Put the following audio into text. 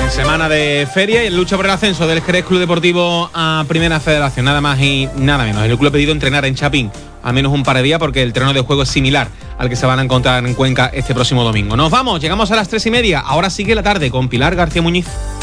Semana de feria y lucha por el ascenso del Jerez Club Deportivo a Primera Federación, nada más y nada menos. El club ha pedido entrenar en Chapín al menos un par de días porque el terreno de juego es similar al que se van a encontrar en Cuenca este próximo domingo. Nos vamos, llegamos a las 3:30. Ahora sigue la tarde con Pilar García Muñiz.